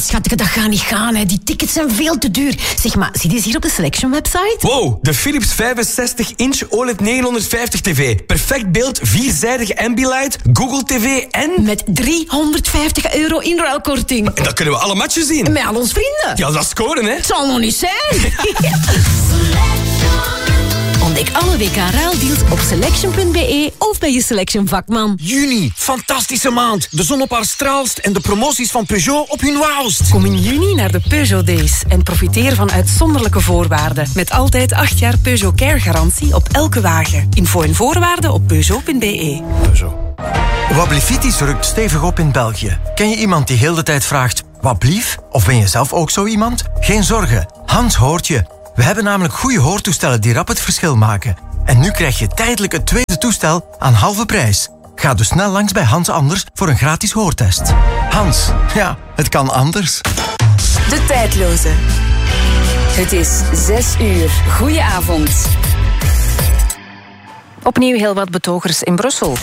schatje, dat gaat niet gaan. Hè. Die tickets zijn veel te duur. Zeg maar, zie je eens hier op de Selection website? Wow, de Philips 65-inch OLED 950 TV. Perfect beeld, 4-zijdige Ambilight, Google TV en... Met €350 inruilkorting. En dat kunnen we alle matchen zien. Met al ons vrienden. Ja, dat is scoren, hè. Het zal nog niet zijn. Ontdek alle WK-ruildeals op selection.be of bij je Selection vakman. Juni, fantastische maand. De zon op haar straalst en de promoties van Peugeot op hun wauwst. Kom in juni naar de Peugeot Days en profiteer van uitzonderlijke voorwaarden. Met altijd 8 jaar Peugeot Care-garantie op elke wagen. Info en voorwaarden op peugeot.be. Peugeot. Wablifitis rukt stevig op in België. Ken je iemand die heel de tijd vraagt, wat blief? Of ben je zelf ook zo iemand? Geen zorgen, Hans hoort je. We hebben namelijk goede hoortoestellen die rap het verschil maken. En nu krijg je tijdelijk het tweede toestel aan halve prijs. Ga dus snel langs bij Hans Anders voor een gratis hoortest. Hans, ja, het kan anders. De Tijdloze. Het is 6 uur. Goedenavond. Opnieuw heel wat betogers in Brussel.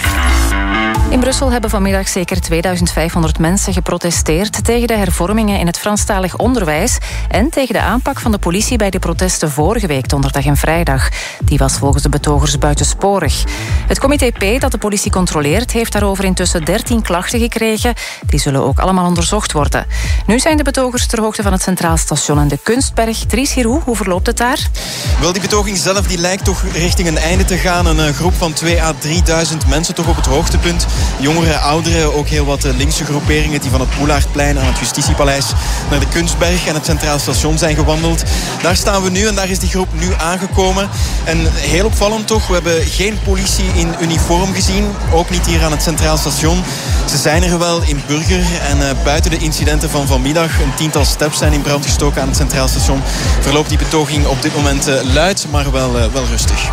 In Brussel hebben vanmiddag zeker 2500 mensen geprotesteerd tegen de hervormingen in het Franstalig onderwijs en tegen de aanpak van de politie bij de protesten vorige week donderdag en vrijdag. Die was volgens de betogers buitensporig. Het comité P dat de politie controleert heeft daarover intussen 13 klachten gekregen. Die zullen ook allemaal onderzocht worden. Nu zijn de betogers ter hoogte van het Centraal Station en de Kunstberg. Dries Giroux, hoe verloopt het daar? Wel, die betoging zelf die lijkt toch richting een einde te gaan. Een groep van 2.000 à 3.000 mensen toch op het hoogtepunt. Jongeren, ouderen, ook heel wat linkse groeperingen die van het Boulaardplein aan het Justitiepaleis naar de Kunstberg en het Centraal Station zijn gewandeld. Daar staan we nu en daar is die groep nu aangekomen. En heel opvallend toch, we hebben geen politie in uniform gezien. Ook niet hier aan het Centraal Station. Ze zijn er wel in burger en buiten de incidenten van vanmiddag, een 10-tal steps zijn in brand gestoken aan het Centraal Station, verloopt die betoging op dit moment luid, maar wel rustig.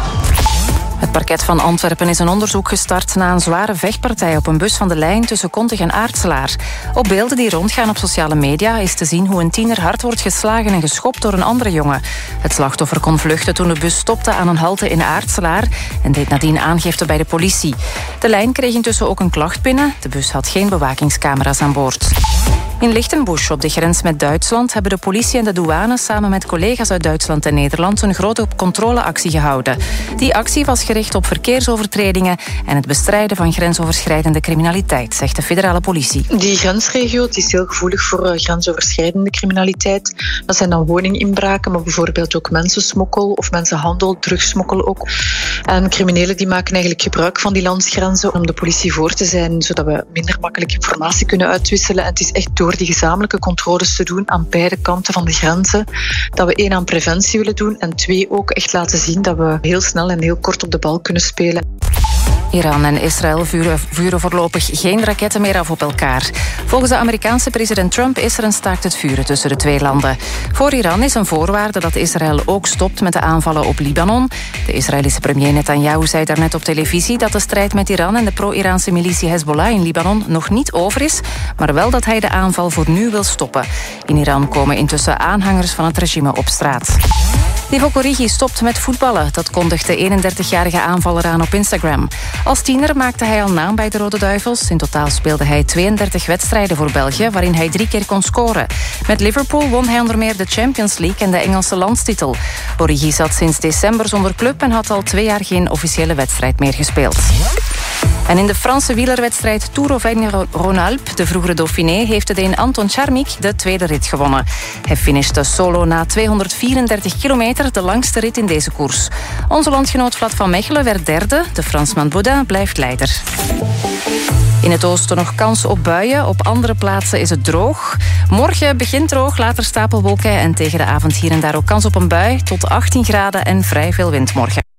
Het parket van Antwerpen is een onderzoek gestart na een zware vechtpartij op een bus van de lijn tussen Kontig en Aartselaar. Op beelden die rondgaan op sociale media is te zien hoe een tiener hard wordt geslagen en geschopt door een andere jongen. Het slachtoffer kon vluchten toen de bus stopte aan een halte in Aartselaar en deed nadien aangifte bij de politie. De lijn kreeg intussen ook een klacht binnen. De bus had geen bewakingscamera's aan boord. In Lichtenbusch, op de grens met Duitsland, hebben de politie en de douane samen met collega's uit Duitsland en Nederland een grote controleactie gehouden. Die actie was gericht op verkeersovertredingen en het bestrijden van grensoverschrijdende criminaliteit, zegt de federale politie. Die grensregio is heel gevoelig voor grensoverschrijdende criminaliteit. Dat zijn dan woninginbraken, maar bijvoorbeeld ook mensensmokkel of mensenhandel, drugssmokkel ook. En criminelen die maken eigenlijk gebruik van die landsgrenzen om de politie voor te zijn, zodat we minder makkelijk informatie kunnen uitwisselen. En het is echt door die gezamenlijke controles te doen aan beide kanten van de grenzen, dat we 1 aan preventie willen doen en 2 ook echt laten zien dat we heel snel en heel kort op de bal kunnen spelen. Iran en Israël vuren voorlopig geen raketten meer af op elkaar. Volgens de Amerikaanse president Trump is er een staakt het vuren tussen de twee landen. Voor Iran is een voorwaarde dat Israël ook stopt met de aanvallen op Libanon. De Israëlische premier Netanyahu zei daarnet op televisie dat de strijd met Iran en de pro-Iraanse militie Hezbollah in Libanon nog niet over is, maar wel dat hij de aanval voor nu wil stoppen. In Iran komen intussen aanhangers van het regime op straat. Divock Origi stopt met voetballen. Dat kondigt de 31-jarige aanvaller aan op Instagram. Als tiener maakte hij al naam bij de Rode Duivels. In totaal speelde hij 32 wedstrijden voor België, waarin hij 3 keer kon scoren. Met Liverpool won hij onder meer de Champions League en de Engelse landstitel. Origi zat sinds december zonder club en had al 2 jaar geen officiële wedstrijd meer gespeeld. En in de Franse wielerwedstrijd Tour Auvergne-Rhône-Alpes, de vroegere Dauphiné, heeft de Deen Anton Charmik de tweede rit gewonnen. Hij finishte solo na 234 kilometer, de langste rit in deze koers. Onze landgenoot Vlad van Mechelen werd derde, de Fransman Baudin blijft leider. In het oosten nog kans op buien, op andere plaatsen is het droog. Morgen begint droog, later stapelwolken en tegen de avond hier en daar ook kans op een bui. Tot 18 graden en vrij veel wind morgen.